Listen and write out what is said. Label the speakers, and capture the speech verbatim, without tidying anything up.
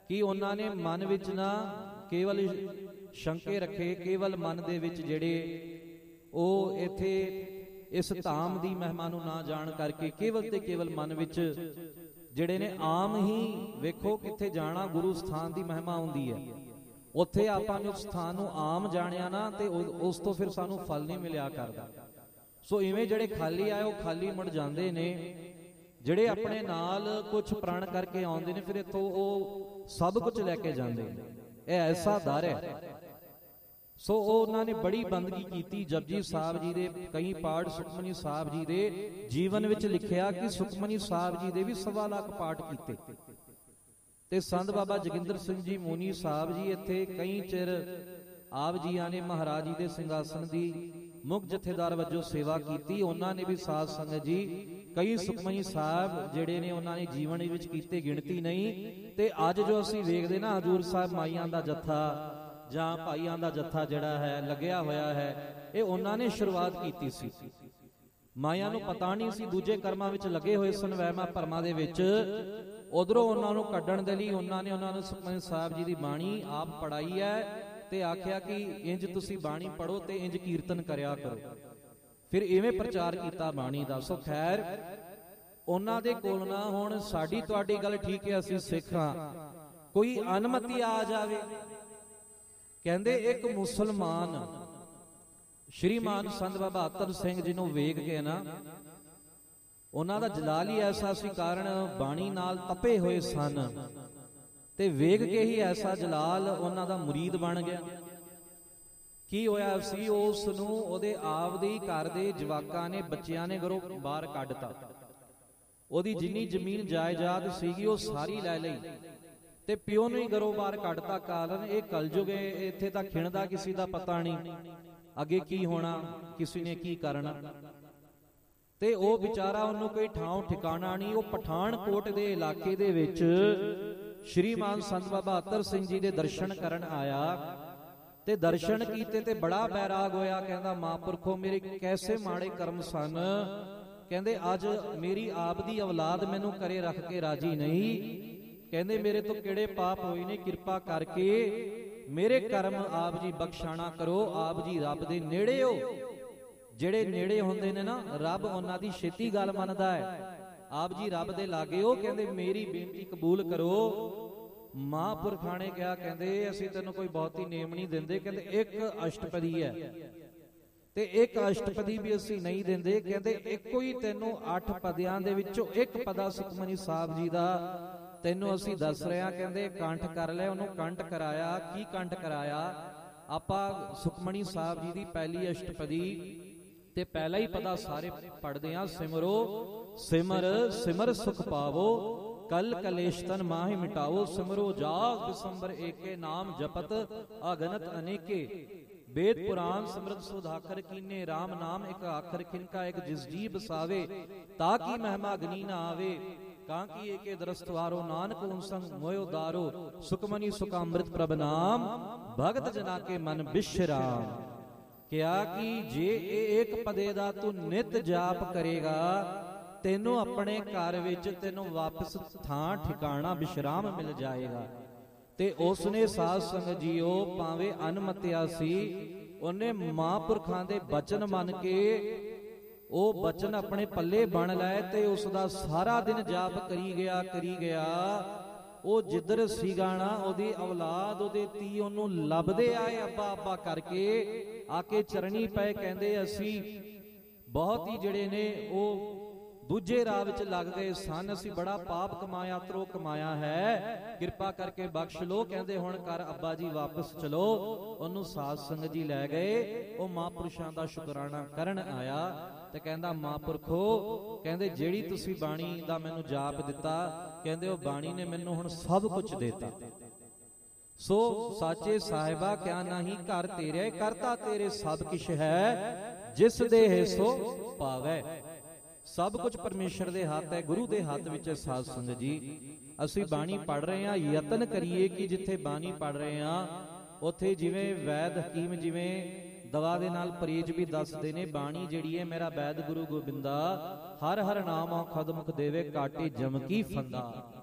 Speaker 1: कि उन्होंने मन विच ना केवल शंके रखे, केवल मन दे विच जिहड़े ओ इत्थे इस धाम दी महिमा नूं ना जाण करके केवल ते केवल मन विच जिहड़े ने आम ही वेखो कित्थे जाना गुरु स्थान दी महिमा आउंदी है, उत्थे आपां ने उस स्थान नूं आम जाणिया ना ते उस तो फिर सानूं फल नहीं मिलिया करदा। सो इवें जिहड़े खाली आए वो खाली मुड़ जांदे ने, जिहड़े अपने नाल कुछ प्रण करके आउंदे ने फिर इत्थों वो सब कुछ लैके जांदे ने। ये ऐसा दर है। सो उन्होंने बड़ी बंदगी की। जपजी साहब जी दे कई पाठ सुखमनी साहब जी दे जीवन विच लिखिया कि सुखमनी साहब जी दे भी सवा लाख पाठ कीते। ते संत बाबा जोगिंदर सिंह जी मुनी साहब जी इत्थे कई चिर आप जियां ने महाराज जी दे सिंघासन दी मुख जथेदार वजों सेवा की। उन्होंने भी साध संगत जी कई सुखमनी साहब जिहड़े ने उन्होंने जीवन विच कीते गिणती नहीं। ते अज जो असीं वेखदे ना हजूर साहब माईयां दा जत्था जां भाईयां दा जत्था जिहड़ा है लग्या होया है, ये उन्होंने शुरुआत की सी। माईयां नूं पता नहीं सी, दूजे कर्मां विच लगे होए सन वहमां भरमां दे विच। उधरों उन्हां नूं कड्ढण दे लई उन्होंने उन्होंने सुखमनी साहब जी दी बाणी आप पढ़ाई है ते आख्या कि इंज तुसी बाणी पढ़ो ते इंज कीर्तन करया करो। फिर इवें प्रचार कीता बाणी दा। सो खैर उन्हां दे कोल ना हुण साडी तुहाडी गल ठीक है, असीं सिख हां, कोई अनमति आ जावे। कहंदे एक मुसलमान श्रीमान संत बाबा अत्तर सिंह जी नूं वेख के ना उन्हां दा जलाल ही ऐसा सी, कारण बाणी नाल तपे होए सन ते वेख के ही ऐसा जलाल उन्हां दा मुरीद बन गया। की होया सी, उस नूं ओहदे आप दे घर दे जवाकां ने बच्चियां ने घरों बाहर कढता। ओहदी जिन्नी जमीन जायदाद सीगी वो सारी लै लई ते पिओ नूं ही घरों बाहर कढता। कारण ये कलयुग है, इत्थे तां खिणदा किसी दा पता नहीं, अगे की होना, किसी ने की करना। ते ओ बेचारा उन्होंने कोई ठाव ठिकाना नहीं। वो पठानकोट दे इलाके दे विच श्रीमान संत बाबा अत्तर सिंह जी दे दर्शन करन आया ते दर्शन कीते ते बड़ा बैराग होया। कहंदा महापुरखो मेरे कैसे माड़े कर्म सन, कहंदे अज मेरी आप दी औलाद मैनू करे रख के राजी नहीं। कहंदे मेरे तो किहड़े पाप होए ने, किरपा करके मेरे कर्म आप जी बख्शाना करो। आप जी रब दे नेड़े हो, ਜਿਹੜੇ ਨੇੜੇ ਹੁੰਦੇ ਨੇ ਨਾ ਰੱਬ ਉਹਨਾਂ ਦੀ ਛੇਤੀ ਗੱਲ ਮੰਨਦਾ ਹੈ। ਆਪ ਜੀ ਰੱਬ ਦੇ ਲਾਗੇ ਹੋ, ਕਹਿੰਦੇ ਮੇਰੀ ਬੇਨਤੀ ਕਬੂਲ ਕਰੋ। ਮਹਾਂਪੁਰਖਾਂ ਨੇ ਕਿਹਾ, ਕਹਿੰਦੇ ਅਸੀਂ ਤੈਨੂੰ ਕੋਈ ਬਹੁਤੀ ਨੇਮ ਨਹੀਂ ਦਿੰਦੇ, ਕਹਿੰਦੇ ਇੱਕ ਅਸ਼ਟਪਦੀ ਹੈ ਤੇ ਇੱਕ ਅਸ਼ਟਪਦੀ ਵੀ ਅਸੀਂ ਨਹੀਂ ਦਿੰਦੇ। ਕਹਿੰਦੇ ਇੱਕੋ ਹੀ ਤੈਨੂੰ ਅੱਠ ਪਦਿਆਂ ਦੇ ਵਿੱਚੋਂ ਇੱਕ ਪਦਾ ਸੁਖਮਨੀ ਸਾਹਿਬ ਜੀ ਦਾ ਤੈਨੂੰ ਅਸੀਂ ਦੱਸ ਰਹੇ ਹਾਂ। ਕਹਿੰਦੇ ਕੰਠ ਕਰ ਲੈ। ਉਹਨੂੰ ਕੰਠ ਕਰਾਇਆ। ਕੀ ਕੰਠ ਕਰਾਇਆ? ਆਪਾਂ ਸੁਖਮਨੀ ਸਾਹਿਬ ਜੀ ਦੀ ਪਹਿਲੀ ਅਸ਼ਟਪਦੀ ते पहला ही पदा सारे पढ़ते हैं। सिमरो सिमर सिमर सुख पावो, कल कलेशतन माहि मिटावो। सिमरो जाग दिसंबर एके, नाम जपत अगनत अनेके। वेद पुराण समृत सुधाकर कीने, राम नाम एक आखर खिनका एक जिस जी बसावे। ताकि महिमा अग्नि ना आवे, कांकी एके दरस्तवारो। नानक उनसंग मोयो दारो, सुखमनी सुखामृत प्रभ नाम। भगत जना के मन विश्राम। क्या कि जे एक पदे दा तू नित जाप करेगा, तेनों अपने घर विच तेनों वापस थां ठिकाना विश्राम मिल जाएगा। ते उसने साध संगत जीओ भावे अनमत्या सी, उन्हें महापुरखां दे बचन मन के ओ बचन अपने पल्ले बन लाए ते उसदा सारा दिन जाप करी गया करी गया। ਉਹ ਜਿੱਧਰ ਸੀਗਾ ਨਾ ਉਹਦੀ ਔਲਾਦ ਉਹਦੇ ਤੀ ਉਹਨੂੰ ਲੱਭਦੇ ਆਏ ਅੱਬਾ ਅੱਬਾ ਕਰਕੇ ਆ ਕੇ ਚਰਣੀ ਪਏ। ਕਹਿੰਦੇ ਅਸੀਂ ਬਹੁਤ ਹੀ ਜਿਹੜੇ ਨੇ ਉਹ ਦੂਜੇ ਰਾਹ ਵਿੱਚ ਲੱਗ ਗਏ ਸਨ, ਅਸੀਂ ਬੜਾ ਪਾਪ ਕਮਾਇਆ ਤਰੋ ਕਮਾਇਆ ਹੈ, ਕਿਰਪਾ ਕਰਕੇ ਬਖਸ਼ ਲੋ। ਕਹਿੰਦੇ ਹੁਣ ਕਰ ਅੱਬਾ ਜੀ ਵਾਪਸ ਚਲੋ। ਉਹਨੂੰ ਸਾਧ ਸੰਗਤ ਜੀ ਲੈ ਗਏ। ਉਹ ਮਹਾਂਪੁਰਸ਼ਾਂ ਦਾ ਸ਼ੁਕਰਾਨਾ ਕਰਨ ਆਇਆ ਤੇ ਕਹਿੰਦਾ ਮਹਾਂਪੁਰਖੋ, ਕਹਿੰਦੇ ਜਿਹੜੀ ਤੁਸੀਂ ਬਾਣੀ ਦਾ ਮੈਨੂੰ ਜਾਪ ਦਿੱਤਾ, ਕਹਿੰਦੇ ਉਹ ਬਾਣੀ ਨੇ ਮੈਨੂੰ ਹੁਣ ਸਭ ਕੁਝ ਦਿੱਤਾ। ਸੋ ਸਾਚੇ ਸਾਹਿਬਾ ਕਿਆ ਨਹੀਂ ਘਰ ਤੇਰੇ, ਕਰਤਾ ਤੇਰੇ ਸਭ ਕਿਛ ਹੈ, ਜਿਸ ਦੇਹ ਸੋ ਪਾਵੈ। सब कुछ परमेश्वर दे हाथ है, गुरु दे हाथ विच है। साध संगत जी असीं बाणी पढ़ रहे हैं, यतन करिए कि जिथे बाणी पढ़ रहे हैं उत्थे जिवें वैद हकीम जिवें दवा दे नाल परहेज भी दसदे ने, बाणी जिहड़ी है मेरा वैद गुरु गोबिंदा हर हर नाम औखद मुख देवे काटे जम की फंदा।